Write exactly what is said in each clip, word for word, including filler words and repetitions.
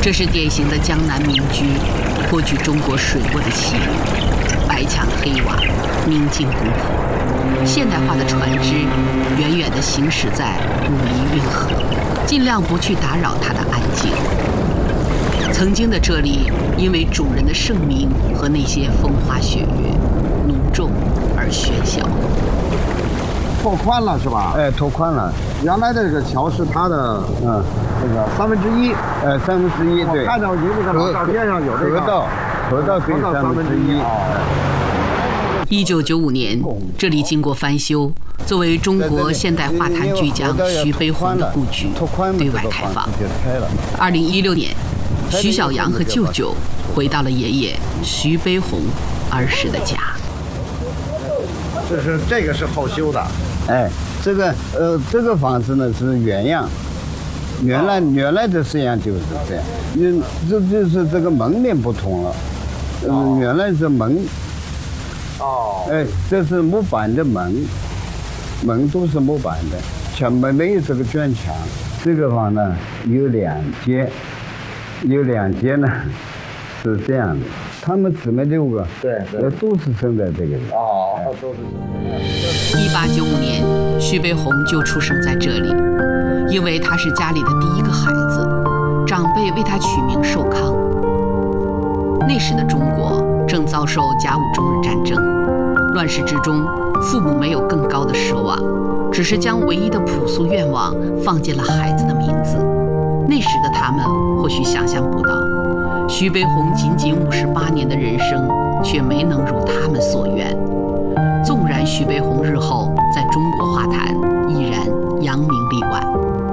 这是典型的江南民居，颇具中国水墨的气韵，白墙黑瓦，宁静古朴。现代化的船只远远地行驶在武夷运河，尽量不去打扰它的安静。曾经的这里，因为主人的盛名和那些风花雪月，浓重而喧嚣。 拓宽了是吧？ 哎，拓宽了。 原来的这个桥是它的，嗯，这个三分之一。 呃，三分之一，对。 看到您这个照片上有这个河道，河道对三分之一。 一九九五年，这里经过翻修，作为中国现代画坛巨匠徐悲鸿的故居，对外开放。二零一六年，徐小阳和舅舅回到了爷爷徐悲鸿儿时的家。 这是这个是后修的。 哎，这个呃，这个房子呢是原样，原来、哦、原来的式样就是这样，因这就是这个门面不同了，嗯、呃哦，原来是门，哦，哎，这是木板的门，门都是木板的，墙没没有这个卷墙。这个房呢有两间，有两间呢是这样的。他们姊妹六个， 对， 对，都是生在这个里。 哦，都是。 一八九五年，徐悲鸿就出生在这里，因为他是家里的第一个孩子，长辈为他取名寿康。那时的中国正遭受甲午中日战争，乱世之中，父母没有更高的奢望，只是将唯一的朴素愿望放进了孩子的名字。那时的他们或许想象不到。徐悲鸿仅仅五十八年的人生，却没能如他们所愿。纵然徐悲鸿日后在中国画坛依然扬名立万。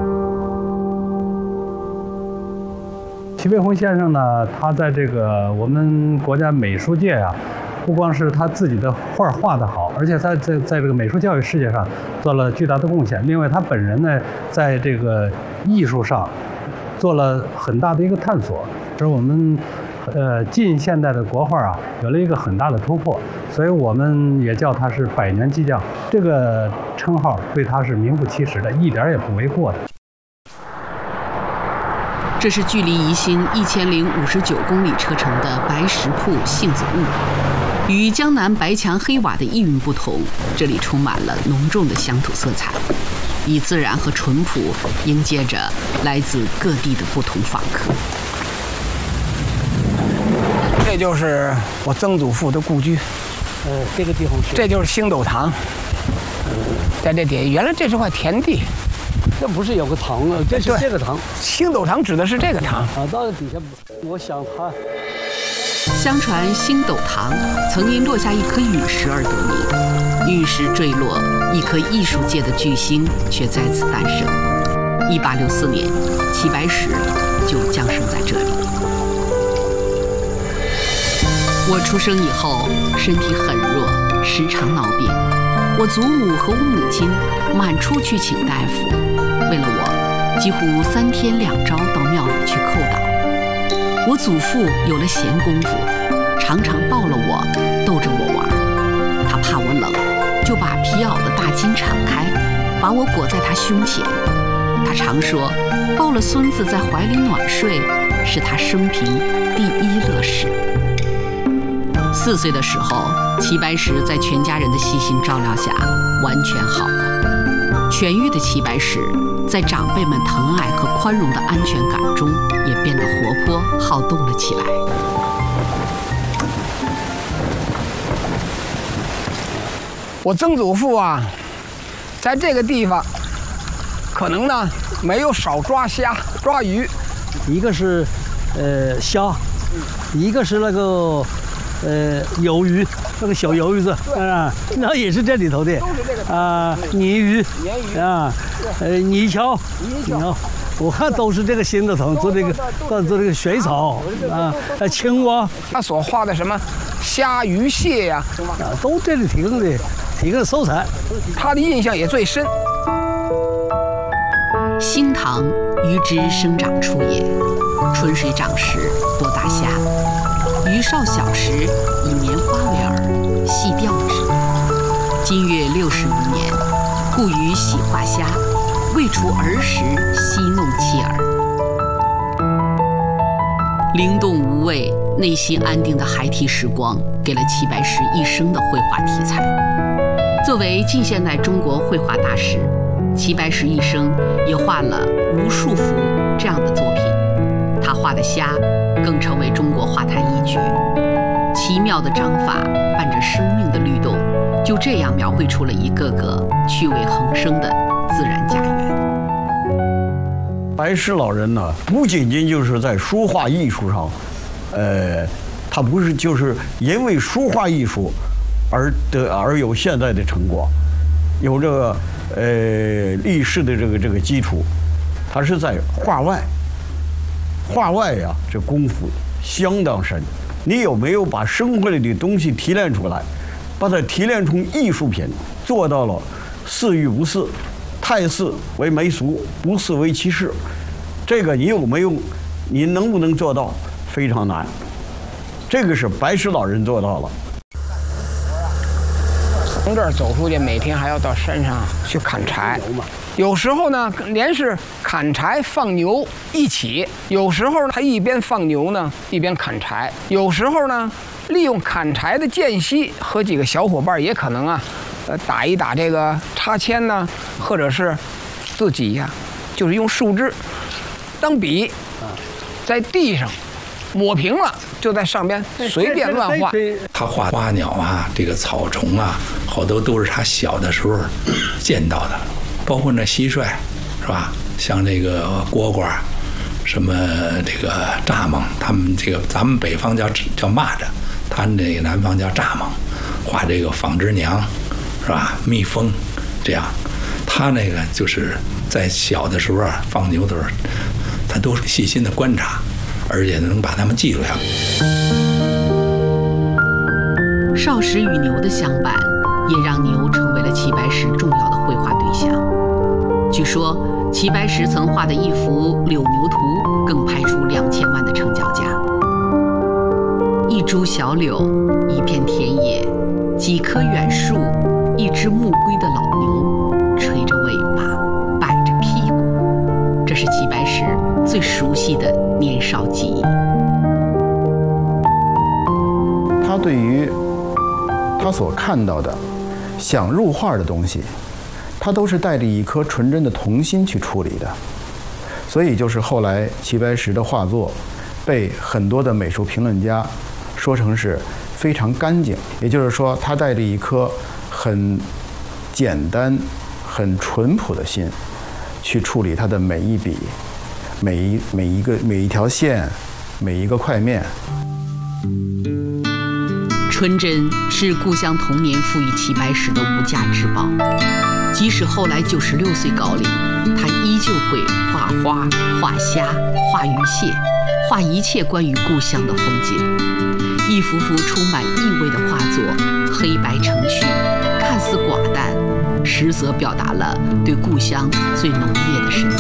徐悲鸿先生呢，他在这个我们国家美术界啊，不光是他自己的画画得好，而且他在在这个美术教育世界上做了巨大的贡献。另外，他本人呢，在这个艺术上做了很大的一个探索。使我们呃近现代的国画啊有了一个很大的突破，所以我们也叫他是百年巨匠。这个称号对他是名副其实的，一点也不为过的。 这是距离宜兴一千零五十九公里车程的白石铺杏子坞。与江南白墙黑瓦的意蕴不同，这里充满了浓重的乡土色彩，以自然和淳朴迎接着来自各地的不同访客。 这就是我曾祖父的故居， 呃，这个地方是， 这就是星斗堂，在这底下，原来这是块田地， 这不是有个堂啊？这是这个堂。 星斗堂指的是这个堂啊，到底下，我想它。 相传星斗堂曾因落下一颗陨石而得名，陨石坠落，一颗艺术界的巨星却在此诞生。一八六四年，齐白石就降生在这里。我出生以后，身体很弱，时常闹病。我祖母和我母亲满处去请大夫，为了我，几乎三天两朝到庙里去叩祷。我祖父有了闲工夫，常常抱了我，逗着我玩。他怕我冷，就把皮袄的大襟敞开，把我裹在他胸前。他常说，抱了孙子在怀里暖睡，是他生平第一乐事。四岁的时候，齐白石在全家人的细心照料下完全好了。痊愈的齐白石，在长辈们疼爱和宽容的安全感中，也变得活泼好动了起来。 我曾祖父啊，在这个地方，可能呢没有少抓虾、抓鱼， 一个是呃虾，一个是那个。呃，鱿鱼，那个小鱿鱼子啊，那也是这里头的，啊，鲶鱼，啊，呃，泥鳅，泥鳅，我看都是这个新的藤做这个，做这个水草啊，呃，青蛙， 他所画的什么虾、鱼、蟹呀、 啊，啊，都这里提供的，提供的素材， 他的印象也最深。 新塘鱼之生长处也，春水涨时多大虾。鱼少小时，以棉花为饵，系钓之。今月六十余年，故鱼喜画虾，未除儿时戏弄妻儿。 灵动无畏、内心安定的孩提时光，给了齐白石一生的绘画题材。作为近现代中国绘画大师，齐白石一生也画了无数幅这样的作品。他画的虾更成为中国画坛一绝，奇妙的章法伴着生命的律动，就这样描绘出了一个个趣味横生的自然家园。 白石老人呢，不仅仅就是在书画艺术上，呃，他不是就是因为书画艺术而得而有现在的成果，有这个呃历史的这个这个基础，他是在画外，画外呀，这功夫相当深。你有没有把生活里的东西提炼出来，把它提炼成艺术品，做到了似与不似，太似为媚俗，不似为其事。这个你有没有？你能不能做到？非常难。这个是白石老人做到了。 从这儿走出去，每天还要到山上去砍柴。有时候呢，连是砍柴放牛一起；有时候他一边放牛呢，一边砍柴；有时候呢，利用砍柴的间隙，和几个小伙伴也可能啊，呃，打一打这个插签呢，或者是自己呀、啊，就是用树枝当笔，在地上抹平了，就在上边随便乱画。 他画花鸟啊，这个草虫啊，好多都是他小的时候见到的，包括那蟋蟀，是吧？像这个蝈蝈，什么这个蚱蜢，他们这个咱们北方叫叫蚂蚱，他们这个南方叫蚱蜢，画这个纺织娘，是吧？蜜蜂，这样，他那个就是在小的时候啊，放牛的时候，他都是细心的观察，而且能把它们记录下来。 少时与牛的相伴，也让牛成为了齐白石重要的绘画对象。据说，齐白石曾画的一幅《柳牛图》更拍出两千万的成交价。一株小柳，一片田野，几棵远树，一只暮归的老牛，垂着尾巴，摆着屁股，这是齐白石最熟悉的年少记忆。 他对于他所看到的想入画的东西，他都是带着一颗纯真的童心去处理的，所以就是后来齐白石的画作被很多的美术评论家说成是非常干净，也就是说他带着一颗很简单很淳朴的心去处理他的每一笔每一每一个每一条线每一个块面。 纯真是故乡童年赋予齐白石的无价之宝，即使后来九十六岁高龄，他依旧会画花、画虾、画鱼蟹，画一切关于故乡的风景。一幅幅充满意味的画作，黑白成趣，看似寡淡，实则表达了对故乡最浓烈的深情。